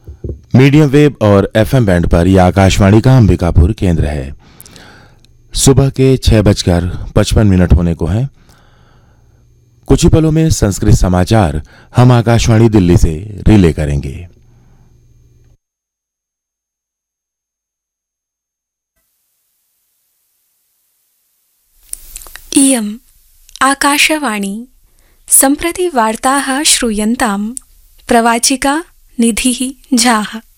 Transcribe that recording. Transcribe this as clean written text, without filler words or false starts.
Medium wave और FM band पर यह आकाशवाणी का अंबिकापुर केंद्र है। सुबह के 6:55 होने को हैं। कुछ ही पलों में संस्कृत समाचार हम आकाशवाणी दिल्ली से रिले करेंगे। इयम् आकाशवाणी सम्प्रति वार्ताः श्रूयन्ताम् प्रवाचिका निधिः झाः।